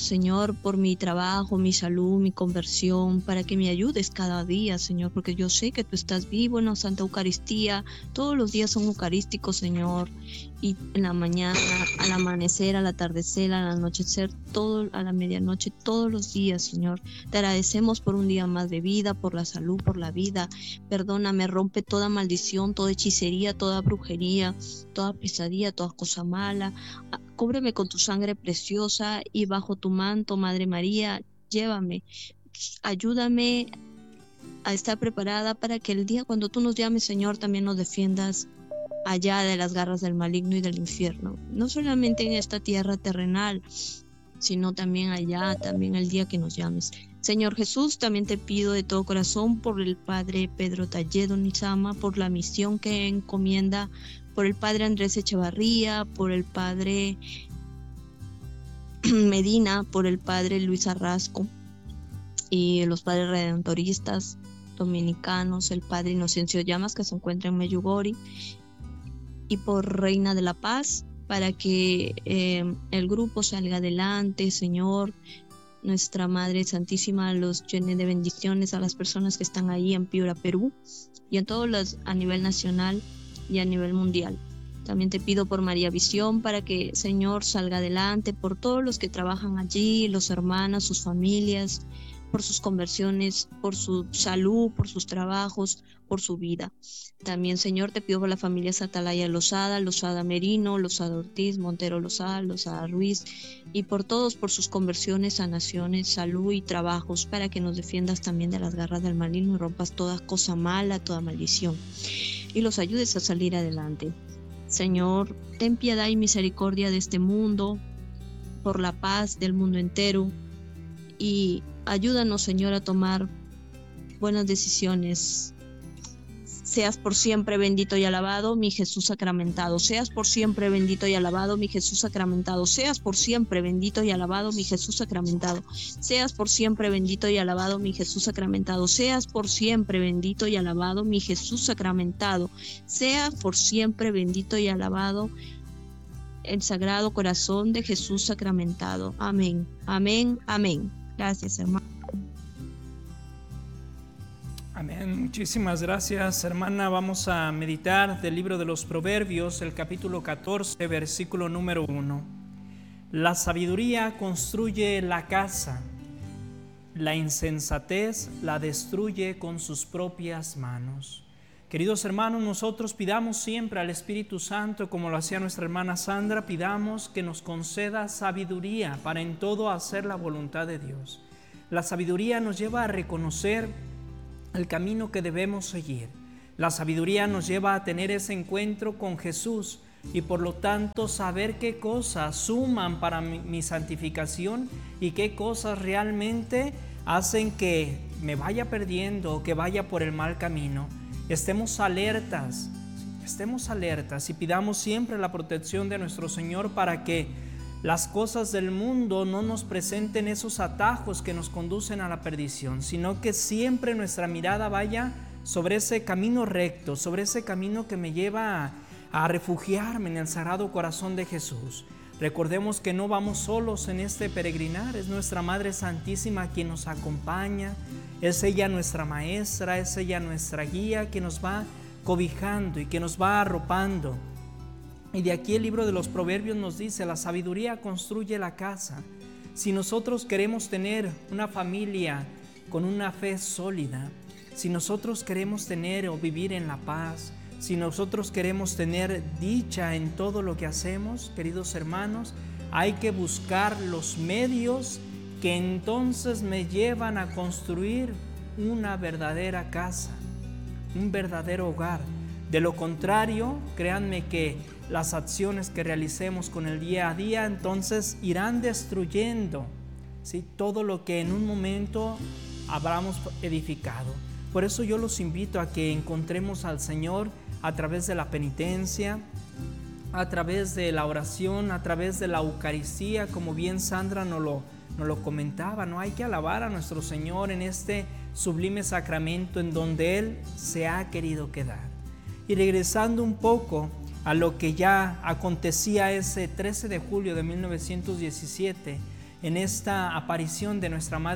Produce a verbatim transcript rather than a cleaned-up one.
Señor, por mi trabajo, mi salud, mi conversión, para que me ayudes cada día, Señor, porque yo sé que tú estás vivo en la Santa Eucaristía. Todos los días son eucarísticos, Señor, y en la mañana, al amanecer, al atardecer, al anochecer, todo, a la medianoche, todos los días, Señor. Te agradecemos por un día más de vida, por la salud, por la vida. Perdóname, rompe toda maldición, toda hechicería, toda brujería, toda pesadilla, toda cosa mala. Cúbreme con tu sangre preciosa y bajo tu manto, Madre María, llévame. Ayúdame a estar preparada para que el día cuando tú nos llames, Señor, también nos defiendas allá de las garras del maligno y del infierno. No solamente en esta tierra terrenal, sino también allá, también el día que nos llames. Señor Jesús, también te pido de todo corazón por el Padre Pedro Talledo Nizama, por la misión que encomienda, por el Padre Andrés Echevarría, por el Padre Medina, por el Padre Luis Arrasco y los Padres Redentoristas dominicanos, el Padre Inocencio Llamas, que se encuentra en Meyugori, y por Reina de la Paz, para que eh, el grupo salga adelante, Señor. Nuestra Madre Santísima los llene de bendiciones a las personas que están ahí en Piura, Perú, y en todos los, a nivel nacional y a nivel mundial. También te pido por María Visión, para que, Señor, salga adelante, por todos los que trabajan allí, los hermanos, sus familias, por sus conversiones, por su salud, por sus trabajos, por su vida. También, Señor, te pido por la familia Atalaya Lozada, Lozada Merino, Lozada Ortiz, Montero Lozada, Lozada Ruiz, y por todos, por sus conversiones, sanaciones, salud y trabajos, para que nos defiendas también de las garras del maligno y rompas toda cosa mala, toda maldición, y los ayudes a salir adelante. Señor, ten piedad y misericordia de este mundo, por la paz del mundo entero, y ayúdanos, Señor, a tomar buenas decisiones. Seas por siempre bendito y alabado, mi Jesús sacramentado. Seas por siempre bendito y alabado, mi Jesús sacramentado. Seas por siempre bendito y alabado, mi Jesús sacramentado. Seas por siempre bendito y alabado, mi Jesús sacramentado. Seas por siempre bendito y alabado, mi Jesús sacramentado. Sea por siempre bendito y alabado el Sagrado Corazón de Jesús sacramentado. Amén, amén, amén. Gracias, hermano. Amén. Muchísimas gracias, hermana. Vamos a meditar del libro de los Proverbios, el capítulo catorce, versículo número uno. La sabiduría construye la casa, la insensatez la destruye con sus propias manos. Queridos hermanos, nosotros pidamos siempre al Espíritu Santo, como lo hacía nuestra hermana Sandra, pidamos que nos conceda sabiduría para en todo hacer la voluntad de Dios. La sabiduría nos lleva a reconocer el camino que debemos seguir. La sabiduría nos lleva a tener ese encuentro con Jesús y por lo tanto saber qué cosas suman para mi, mi santificación y qué cosas realmente hacen que me vaya perdiendo o que vaya por el mal camino. Estemos alertas, estemos alertas y pidamos siempre la protección de nuestro Señor para que las cosas del mundo no nos presenten esos atajos que nos conducen a la perdición, sino que siempre nuestra mirada vaya sobre ese camino recto, sobre ese camino que me lleva a, a refugiarme en el Sagrado Corazón de Jesús. Recordemos que no vamos solos en este peregrinar, es nuestra Madre Santísima quien nos acompaña, es ella nuestra maestra, es ella nuestra guía que nos va cobijando y que nos va arropando. Y de aquí el libro de los Proverbios nos dice, la sabiduría construye la casa. Si nosotros queremos tener una familia con una fe sólida, si nosotros queremos tener o vivir en la paz, si nosotros queremos tener dicha en todo lo que hacemos, queridos hermanos, hay que buscar los medios que entonces me llevan a construir una verdadera casa, un verdadero hogar. De lo contrario, créanme que las acciones que realicemos con el día a día entonces irán destruyendo, ¿sí?, todo lo que en un momento habramos edificado. Por eso yo los invito a que encontremos al Señor a través de la penitencia, a través de la oración, a través de la Eucaristía, como bien Sandra nos lo, nos lo comentaba, ¿no? Hay que alabar a nuestro Señor en este sublime sacramento en donde Él se ha querido quedar. Y regresando un poco a lo que ya acontecía ese trece de julio de mil novecientos diecisiete, en esta aparición de nuestra Madre